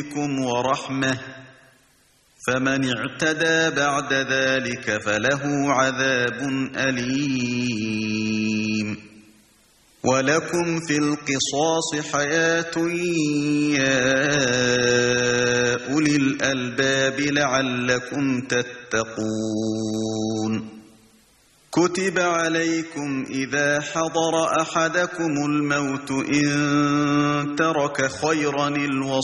بكم ورحمة، فمن اعتدى بعد ذلك فله عذاب أليم. ولكم في القصاص حياة يا أولي الألباب لعلكم تتقون. كتب عليكم إذا حضر أحدكم الموت إن ترك خيرا الوصية